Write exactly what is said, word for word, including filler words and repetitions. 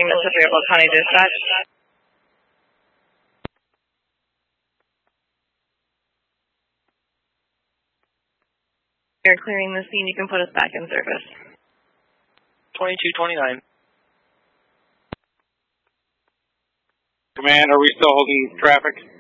Approaching Mississippi County Dispatch. You're clearing the scene. You can put us back in service. twenty-two twenty-nine. Command, are we still holding traffic?